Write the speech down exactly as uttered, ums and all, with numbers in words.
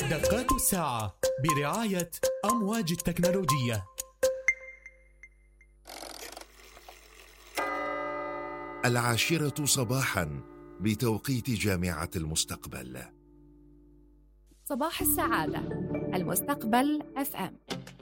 دقات الساعة برعاية أمواج التكنولوجية. العاشرة صباحا بتوقيت جامعة المستقبل. صباح السعادة، المستقبل اف ام.